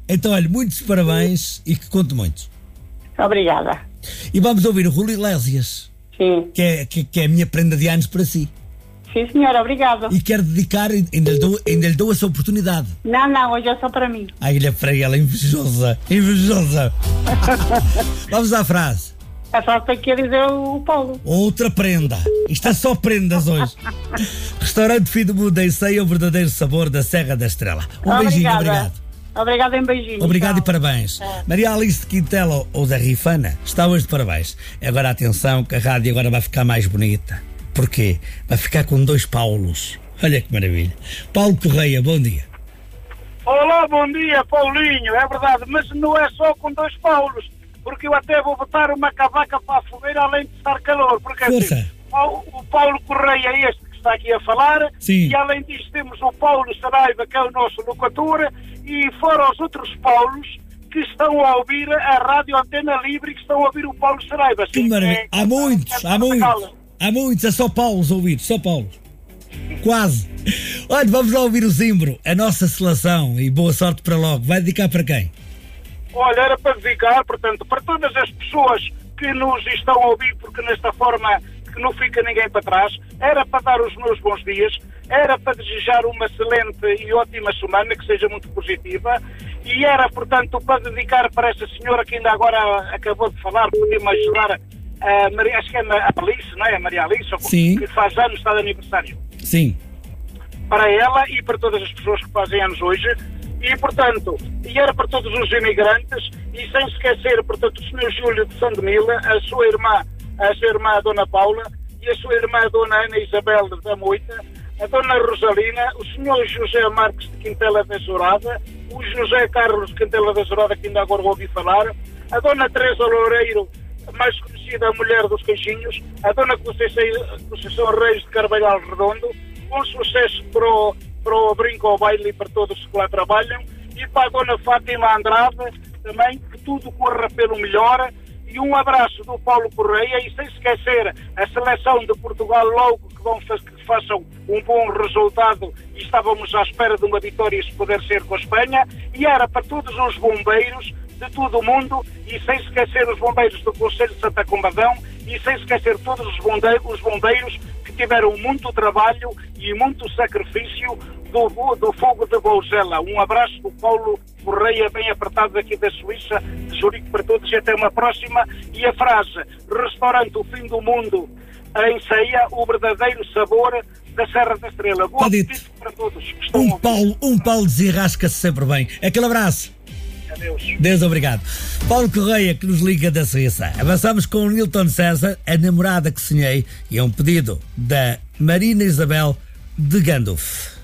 Então, olha, muitos parabéns e que conte muitos. Obrigada. E vamos ouvir o Rui Iglesias, Sim. que é a minha prenda de anos para si. Sim, senhora, obrigada. E quero dedicar, ainda lhe dou essa oportunidade. Não, hoje é só para mim. Ai, olha para ela, invejosa. Vamos à frase. É só que quer dizer o Paulo. Outra prenda. Isto é só prendas hoje. Restaurante Fim do Mundo em Ceia, o verdadeiro sabor da Serra da Estrela. Beijinho, obrigado. Obrigada em beijinho. Obrigado e parabéns. Maria Alice de Quintela ou da Rifana está hoje de parabéns. Agora atenção que a rádio agora vai ficar mais bonita. Porquê? Vai ficar com 2 Paulos. Olha que maravilha. Paulo Correia, bom dia. Olá, bom dia, Paulinho. É verdade, mas não é só com 2 Paulos, porque eu até vou botar uma cavaca para a fogueira além de estar calor. Porque força. Assim, o Paulo Correia é este que está aqui a falar. Sim. E além disso temos o Paulo Saraiva, que é o nosso locutor, e fora os outros Paulos que estão a ouvir a Rádio Antena Livre, que estão a ouvir o Paulo Saraiva. Que maravilha. Há muitos, é só Paulos a ouvir, só Paulos. Quase. Olha, vamos lá ouvir o Zimbro, a nossa seleção, e boa sorte para logo. Vai dedicar para quem? Olha, era para dedicar, portanto, para todas as pessoas que nos estão a ouvir, porque nesta forma que não fica ninguém para trás, era para dar os meus bons dias, era para desejar uma excelente e ótima semana, que seja muito positiva, e era, portanto, para dedicar para essa senhora que ainda agora acabou de falar, podia-me ajudar, a Maria, acho que é a Alice, não é? A Maria Alice, sim, que faz anos, está de aniversário. Sim. Para ela e para todas as pessoas que fazem anos hoje, e, portanto, e era para todos os imigrantes, e sem esquecer, portanto, o Sr. Júlio de Sandemila, a sua irmã a Dona Paula, e a sua irmã a Dona Ana Isabel da Moita, a Dona Rosalina, o Sr. José Marques de Quintela da Dourada, o José Carlos de Quintela da Dourada, que ainda agora ouvi falar, a Dona Teresa Loureiro, mais conhecida a mulher dos queijinhos, a Dona Conceição Reis de Carvalhal Redondo, um sucesso para o Brinco ao Baile e para todos que lá trabalham, e para a Dona Fátima Andrade também, que tudo corra pelo melhor, e um abraço do Paulo Correia, e sem esquecer a seleção de Portugal logo que façam um bom resultado, e estávamos à espera de uma vitória, se puder ser, com a Espanha, e era para todos os bombeiros de todo o mundo, e sem esquecer os bombeiros do Conselho de Santa Combadão, e sem esquecer todos os bombeiros que tiveram muito trabalho e muito sacrifício do fogo de Bouzela. Um abraço do Paulo Correia, bem apertado aqui da Suíça, de Zurique para todos, e até uma próxima. E a frase: restaurante O Fim do Mundo em Ceia, o verdadeiro sabor da Serra da Estrela. Boa apetite para todos que estão a ouvir. Um Paulo desenrasca-se sempre bem. Aquele abraço. Adeus. Deus, obrigado. Paulo Correia, que nos liga da Suíça. Avançamos com o Nilton César, A Namorada que Sonhei, e é um pedido da Marina Isabel de Gandalf.